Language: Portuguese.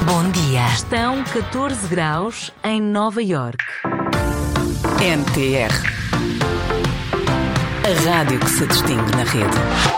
Bom dia. Estão 14 graus em Nova Iorque. NTR. A rádio que se distingue na rede.